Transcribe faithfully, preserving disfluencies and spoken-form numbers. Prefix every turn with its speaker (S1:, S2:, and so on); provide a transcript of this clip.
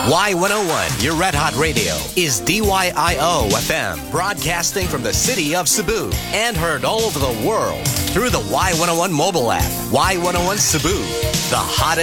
S1: Y one oh one, your Red Hot Radio, is D Y I O F M, broadcasting from the city of Cebu and heard all over the world through the Y one oh one mobile app. Y one oh one Cebu, the hottest